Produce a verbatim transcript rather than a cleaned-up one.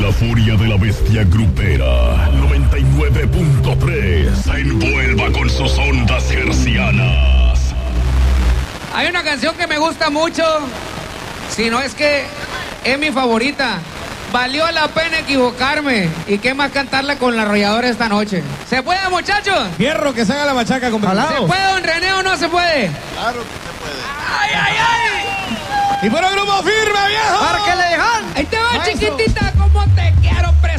la furia de la bestia grupera. noventa y nueve punto tres se envuelva con sus ondas hercianas. Hay una canción que me gusta mucho, si no es que es mi favorita. Valió la pena equivocarme. ¿Y qué más cantarla con la arrolladora esta noche? ¿Se puede, muchachos? Fierro, que se haga la machaca con ¿Se puede, don René, o no se puede? Claro que se puede. ¡Ay, ay, ay! Y por el grupo firme, viejo. Para que le dejan. Ahí te va, chiquitita, como te quiero preguntar.